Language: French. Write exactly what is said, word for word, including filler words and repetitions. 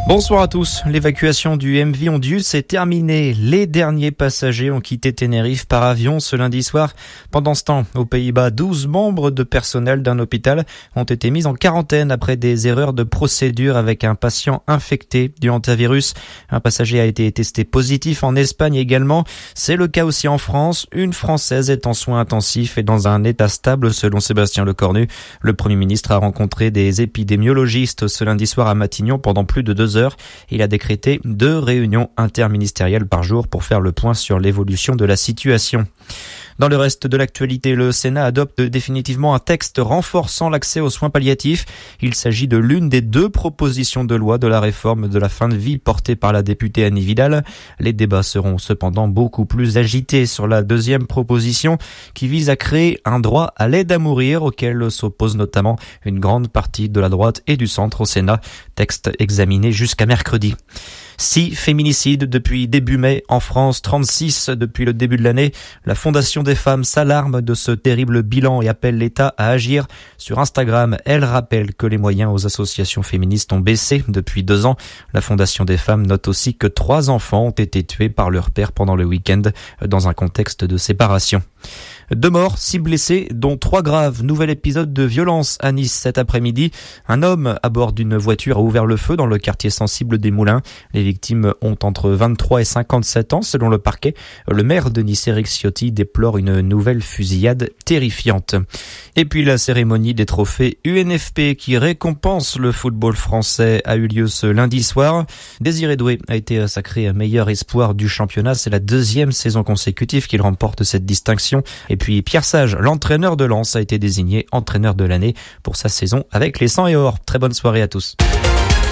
Bonsoir à tous. L'évacuation du M V Ondius est terminée. Les derniers passagers ont quitté Tenerife par avion ce lundi soir. Pendant ce temps, aux Pays-Bas, douze membres de personnel d'un hôpital ont été mis en quarantaine après des erreurs de procédure avec un patient infecté du hantavirus. Un passager a été testé positif en Espagne également. C'est le cas aussi en France. Une Française est en soins intensifs et dans un état stable selon Sébastien Lecornu. Le Premier ministre a rencontré des épidémiologistes ce lundi soir à Matignon pendant plus de deux heures. Il a décrété deux réunions interministérielles par jour pour faire le point sur l'évolution de la situation. Dans le reste de l'actualité, le Sénat adopte définitivement un texte renforçant l'accès aux soins palliatifs. Il s'agit de l'une des deux propositions de loi de la réforme de la fin de vie portée par la députée Annie Vidal. Les débats seront cependant beaucoup plus agités sur la deuxième proposition qui vise à créer un droit à l'aide à mourir auquel s'oppose notamment une grande partie de la droite et du centre au Sénat. Texte examiné jusqu'à mercredi. Six féminicides depuis début mai en France, trente-six depuis le début de l'année. La Fondation des femmes s'alarme de ce terrible bilan et appelle l'État à agir. Sur Instagram, elle rappelle que les moyens aux associations féministes ont baissé depuis deux ans. La Fondation des femmes note aussi que trois enfants ont été tués par leur père pendant le week-end dans un contexte de séparation. Deux morts, six blessés, dont trois graves. Nouvel épisode de violence à Nice cet après-midi. Un homme à bord d'une voiture a ouvert le feu dans le quartier sensible des Moulins. Les victimes ont entre vingt-trois et cinquante-sept ans selon le parquet. Le maire de Nice, Éric Ciotti, déplore une nouvelle fusillade terrifiante. Et puis la cérémonie des trophées U N F P qui récompense le football français a eu lieu ce lundi soir. Désiré Doué a été sacré meilleur espoir du championnat. C'est la deuxième saison consécutive qu'il remporte cette distinction. Et puis Pierre Sage, l'entraîneur de Lens, a été désigné entraîneur de l'année pour sa saison avec les cent et or. Très bonne soirée à tous.